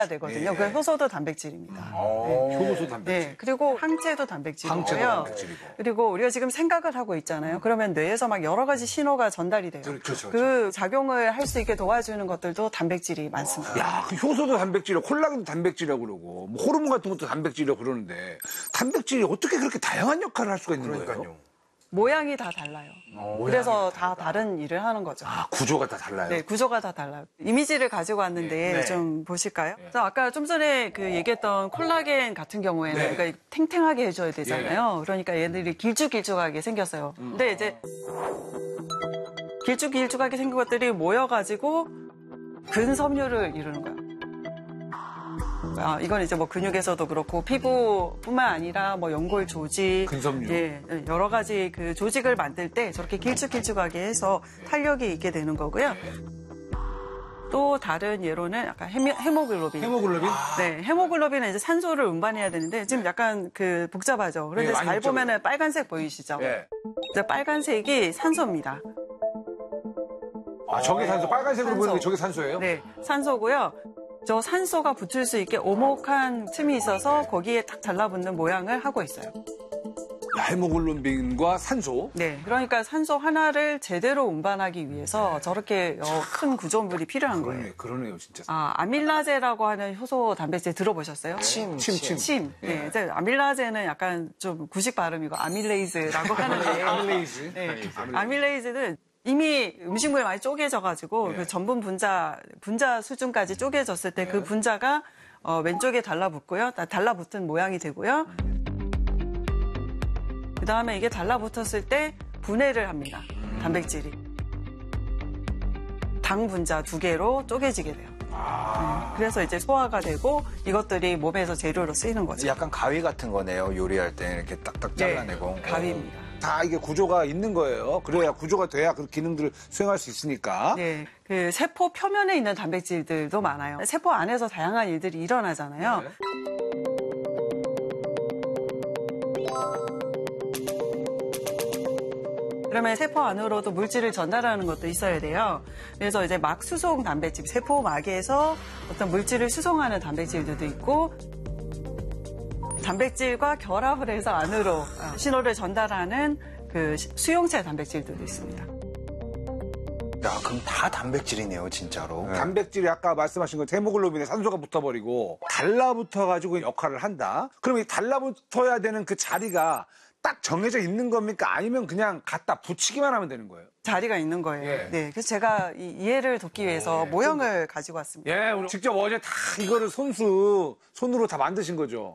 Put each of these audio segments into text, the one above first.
되거든요. 그 효소도 단백질입니다. 효소 단백질. 네, 그리고 항체도 단백질이고요. 항체도 단백질이고. 그리고 우리가 지금 생각을 하고 있잖아요. 그러면 뇌에서 막 여러 가지 신호가 전달이 돼요. 그렇죠. 그 작용을 할 수 있게 도와주는 것들도 단백질이 많습니다. 야, 그 효소도 단백질이고 콜라겐도 단백질이라고 그러고 뭐 호르몬 같은 것도 단백질이라고 그러는데 단백질이 어떻게 그렇게 다양한 역할을 할 수가 있는 거예요? 모양이 다 달라요. 그래서 다 다른 일을 하는 거죠. 아, 구조가 다 달라요? 네, 구조가 다 달라요. 이미지를 가지고 왔는데 좀 보실까요? 그래서 아까 좀 전에 그 얘기했던 콜라겐 같은 경우에는 우리가 탱탱하게 해줘야 되잖아요. 그러니까 얘들이 길쭉길쭉하게 생겼어요. 근데 이제 길쭉길쭉하게 생긴 것들이 모여가지고 근섬유를 이루는 거예요. 이건 이제 뭐 근육에서도 그렇고 피부뿐만 아니라 뭐 연골 조직, 근섬유. 예, 여러 가지 그 조직을 만들 때 저렇게 길쭉길쭉하게 해서 탄력이 있게 되는 거고요. 또 다른 예로는 약간 헤모글로빈. 헤모글로빈? 네, 헤모글로빈은 이제 산소를 운반해야 되는데 지금 약간 그 복잡하죠. 그런데 많이 잘 복잡해요. 보면은 빨간색 보이시죠? 이제 빨간색이 산소입니다. 아, 저게 산소. 빨간색으로 보이는 게 저게 산소예요? 네, 산소고요. 저 산소가 붙을 수 있게 오목한 틈이 있어서 거기에 딱 달라붙는 모양을 하고 있어요. 헤모글로빈과 산소. 네, 그러니까 산소 하나를 제대로 운반하기 위해서 저렇게 큰 구조물이 필요한 거예요. 그러네요, 진짜. 아밀라제라고 하는 효소 단백질 들어보셨어요? 침. 네, 이제 아밀라제는 약간 좀 구식 발음이고 아밀레이즈라고 하는데. 아밀레이즈. 네, 아밀레이즈는 이미 음식물이 많이 쪼개져가지고 그 전분 분자 수준까지 쪼개졌을 때 그 분자가 왼쪽에 달라붙고요. 달라붙은 모양이 되고요. 그 다음에 이게 달라붙었을 때 분해를 합니다. 단백질이. 당 분자 2개로 쪼개지게 돼요. 그래서 이제 소화가 되고 이것들이 몸에서 재료로 쓰이는 거죠. 약간 가위 같은 거네요. 요리할 때 이렇게 딱딱 잘라내고. 네, 가위입니다. 다 이게 구조가 있는 거예요. 그래야 구조가 돼야 그 기능들을 수행할 수 있으니까. 네, 그 세포 표면에 있는 단백질들도 많아요. 세포 안에서 다양한 일들이 일어나잖아요. 그러면 세포 안으로도 물질을 전달하는 것도 있어야 돼요. 그래서 이제 막 수송 단백질, 세포막에서 어떤 물질을 수송하는 단백질들도 있고 단백질과 결합을 해서 안으로 신호를 전달하는 그 수용체 단백질들도 있습니다. 야, 그럼 다 단백질이네요, 진짜로. 단백질이 아까 말씀하신 건 헤모글로빈에 산소가 붙어버리고 달라붙어가지고 역할을 한다. 그럼 이 달라붙어야 되는 그 자리가 딱 정해져 있는 겁니까? 아니면 그냥 갖다 붙이기만 하면 되는 거예요? 자리가 있는 거예요. 네, 그래서 제가 이 이해를 돕기 위해서 모형을 가지고 왔습니다. 예, 우리 직접 어제 다 이거를 손으로 다 만드신 거죠?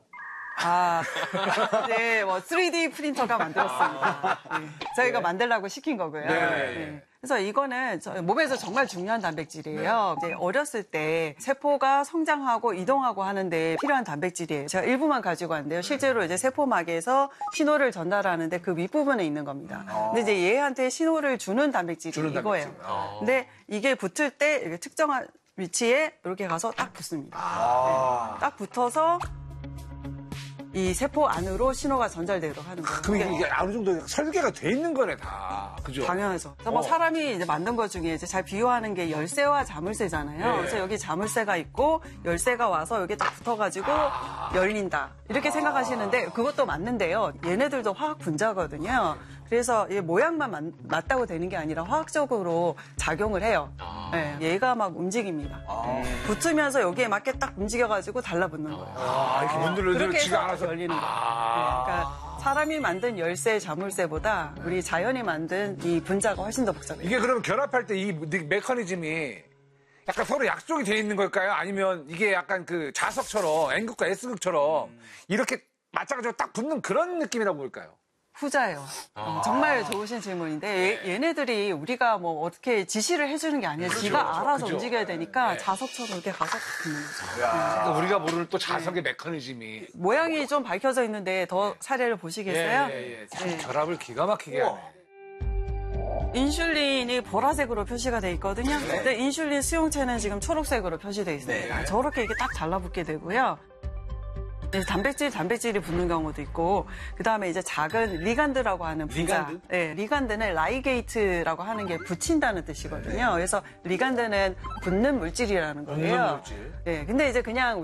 네, 뭐 3D 프린터가 만들었습니다. 네, 저희가 만들라고 시킨 거고요. 네. 그래서 이거는 몸에서 정말 중요한 단백질이에요. 이제 어렸을 때 세포가 성장하고 이동하고 하는데 필요한 단백질이에요. 제가 일부만 가지고 왔는데요. 실제로 이제 세포막에서 신호를 전달하는데 그 윗부분에 있는 겁니다. 근데 이제 얘한테 신호를 주는 단백질이 이거예요. 근데 이게 붙을 때 이렇게 특정한 위치에 이렇게 가서 딱 붙습니다. 네, 딱 붙어서 이 세포 안으로 신호가 전달되도록 하는 거예요. 그럼 이게 어느 정도 설계가 돼 있는 거네, 다. 그죠? 당연하죠. 그래서 뭐 사람이 이제 만든 것 중에 이제 잘 비유하는 게 열쇠와 자물쇠잖아요. 그래서 여기 자물쇠가 있고 열쇠가 와서 여기 딱 붙어가지고 열린다. 이렇게 생각하시는데 그것도 맞는데요. 얘네들도 화학 분자거든요. 그래서 얘 모양만 맞다고 되는 게 아니라 화학적으로 작용을 해요. 네, 얘가 막 움직입니다. 붙으면서 여기에 맞게 딱 움직여가지고 달라붙는 거예요. 이렇게 문들을 그렇게 지가 해서 알아서 열리는 거예요. 네, 그러니까 사람이 만든 열쇠, 자물쇠보다 우리 자연이 만든 이 분자가 훨씬 더 복잡해요. 이게 그러면 결합할 때 이 메커니즘이 약간 서로 약속이 돼 있는 걸까요? 아니면 이게 약간 그 자석처럼 N극과 S극처럼 이렇게 맞춰가지고 딱 붙는 그런 느낌이라고 볼까요? 후자예요. 정말 좋으신 질문인데 얘네들이 우리가 뭐 어떻게 지시를 해주는 게 아니에요. 지가 알아서 움직여야 되니까 자석처럼 이렇게 가서 딱 붙는 거죠. 그러니까 우리가 모르는 또 자석의 메커니즘이. 모양이 좀 밝혀져 있는데 더 사례를 보시겠어요? 참 결합을 기가 막히게 하네. 인슐린이 보라색으로 표시가 돼 있거든요. 근데 인슐린 수용체는 지금 초록색으로 표시돼 있습니다. 저렇게 이게 딱 달라붙게 되고요. 단백질이 붙는 경우도 있고, 그 다음에 이제 작은 리간드라고 하는 분자. 리간드? 네, 리간드는 라이게이트라고 하는 게 붙인다는 뜻이거든요. 그래서 리간드는 붙는 물질이라는 거예요. 붙는 물질. 네, 근데 이제 그냥